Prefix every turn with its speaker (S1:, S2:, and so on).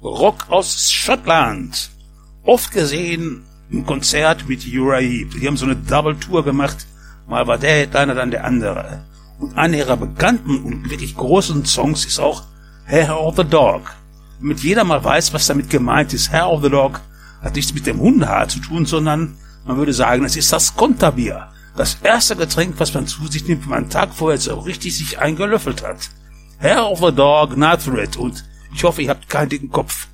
S1: Rock aus Schottland. Oft gesehen im Konzert mit Uriah Heep. Die haben so eine Double-Tour gemacht. Mal war der Headliner, dann der andere. Und einer ihrer bekannten und wirklich großen Songs ist auch Hair of the Dog. Damit jeder mal weiß, was damit gemeint ist. Hair of the Dog hat nichts mit dem Hundehaar zu tun, sondern man würde sagen, es ist das Konterbier. Das erste Getränk, was man zu sich nimmt, wenn man einen Tag vorher so richtig sich eingelöffelt hat. Hair of the Dog, Night Thread. Und ich hoffe, ihr habt keinen dicken Kopf.